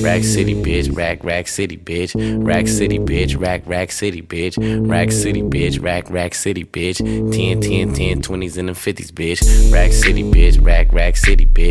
Rack City, bitch. Rack City, bitch. Rack City, bitch. Rack City, bitch. Rack City, bitch. Rack City, bitch. 10, 20s and them 50s, bitch. Rack City, bitch. Rack City, bitch.